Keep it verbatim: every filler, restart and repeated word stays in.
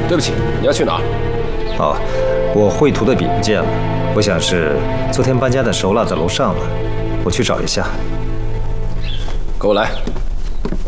对不起，你要去哪儿？ 哦，我绘图的笔不见了，我想是昨天搬家的时候落在楼上了，我去找一下。 跟我来。